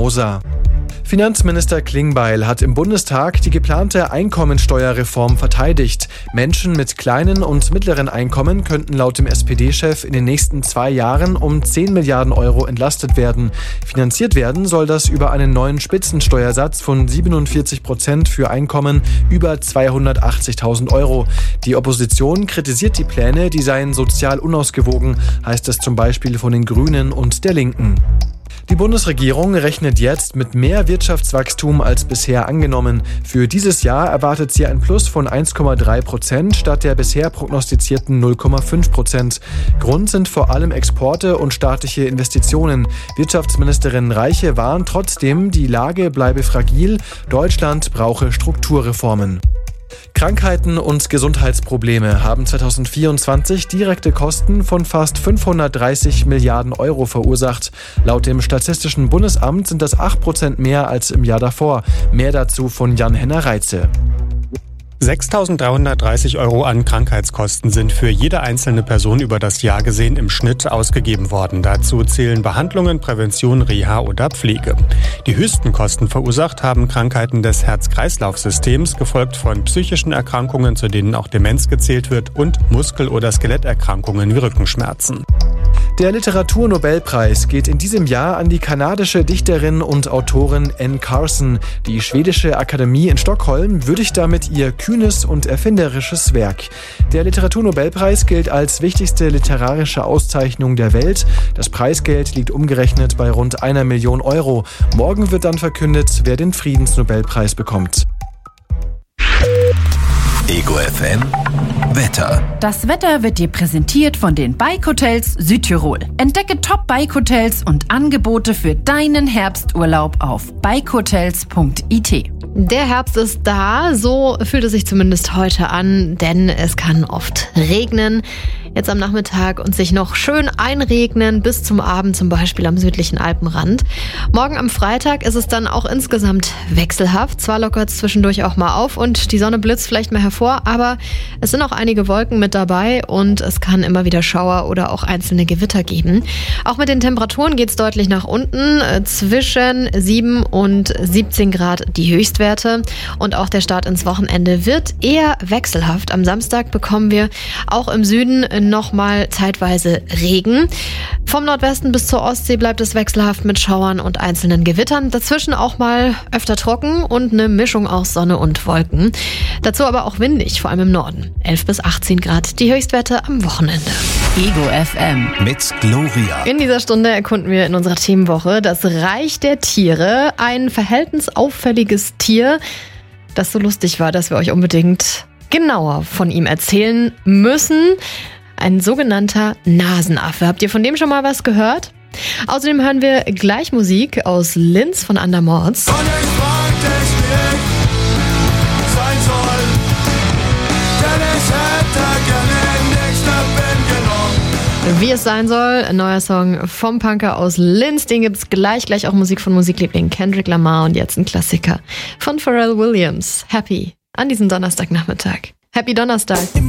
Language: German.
Moser. Finanzminister Klingbeil hat im Bundestag die geplante Einkommensteuerreform verteidigt. Menschen mit kleinen und mittleren Einkommen könnten laut dem SPD-Chef in den nächsten 2 Jahren um 10 Milliarden Euro entlastet werden. Finanziert werden soll das über einen neuen Spitzensteuersatz von 47% für Einkommen über 280.000 Euro. Die Opposition kritisiert die Pläne, die seien sozial unausgewogen, heißt es zum Beispiel von den Grünen und der Linken. Die Bundesregierung rechnet jetzt mit mehr Wirtschaftswachstum als bisher angenommen. Für dieses Jahr erwartet sie ein Plus von 1,3% statt der bisher prognostizierten 0,5%. Grund sind vor allem Exporte und staatliche Investitionen. Wirtschaftsministerin Reiche warnt trotzdem, die Lage bleibe fragil, Deutschland brauche Strukturreformen. Krankheiten und Gesundheitsprobleme haben 2024 direkte Kosten von fast 530 Milliarden Euro verursacht. Laut dem Statistischen Bundesamt sind das 8% mehr als im Jahr davor. Mehr dazu von Jan-Henner Reitze. 6.330 Euro an Krankheitskosten sind für jede einzelne Person über das Jahr gesehen im Schnitt ausgegeben worden. Dazu zählen Behandlungen, Prävention, Reha oder Pflege. Die höchsten Kosten verursacht haben Krankheiten des Herz-Kreislauf-Systems, gefolgt von psychischen Erkrankungen, zu denen auch Demenz gezählt wird, und Muskel- oder Skeletterkrankungen wie Rückenschmerzen. Der Literaturnobelpreis geht in diesem Jahr an die kanadische Dichterin und Autorin Anne Carson. Die schwedische Akademie in Stockholm würdigt damit ihr kühnes und erfinderisches Werk. Der Literaturnobelpreis gilt als wichtigste literarische Auszeichnung der Welt. Das Preisgeld liegt umgerechnet bei rund 1 Million Euro. Morgen wird dann verkündet, wer den Friedensnobelpreis bekommt. Ego FM Wetter. Das Wetter wird dir präsentiert von den Bike-Hotels Südtirol. Entdecke Top-Bike-Hotels und Angebote für deinen Herbsturlaub auf bikehotels.it. Der Herbst ist da, so fühlt es sich zumindest heute an, denn es kann oft regnen. Jetzt am Nachmittag und sich noch schön einregnen bis zum Abend, zum Beispiel am südlichen Alpenrand. Morgen am Freitag ist es dann auch insgesamt wechselhaft. Zwar lockert es zwischendurch auch mal auf und die Sonne blitzt vielleicht mal hervor, aber es sind auch einige Wolken mit dabei und es kann immer wieder Schauer oder auch einzelne Gewitter geben. Auch mit den Temperaturen geht es deutlich nach unten. Zwischen 7 und 17 Grad die Höchstwerte. Und auch der Start ins Wochenende wird eher wechselhaft. Am Samstag bekommen wir auch im Süden nochmal zeitweise Regen. Vom Nordwesten bis zur Ostsee bleibt es wechselhaft mit Schauern und einzelnen Gewittern. Dazwischen auch mal öfter trocken und eine Mischung aus Sonne und Wolken. Dazu aber auch windig, vor allem im Norden. 11 bis 18 Grad die Höchstwerte am Wochenende. Ego FM Mit Gloria. In dieser Stunde erkunden wir in unserer Themenwoche das Reich der Tiere. Ein verhältnisauffälliges Tier, das so lustig war, dass wir euch unbedingt genauer von ihm erzählen müssen. Ein sogenannter Nasenaffe. Habt ihr von dem schon mal was gehört? Außerdem hören wir gleich Musik aus Linz von Andermords. Wie es sein soll, ein neuer Song vom Punker aus Linz, den gibt's gleich auch Musik von Musikliebling Kendrick Lamar und jetzt ein Klassiker von Pharrell Williams. Happy an diesem Donnerstagnachmittag. Happy Donnerstag.